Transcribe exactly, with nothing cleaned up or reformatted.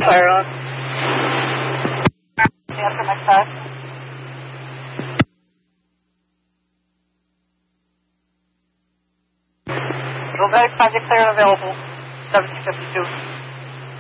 fire on. After my five. Rogue Project clear available. seventeen fifty-two.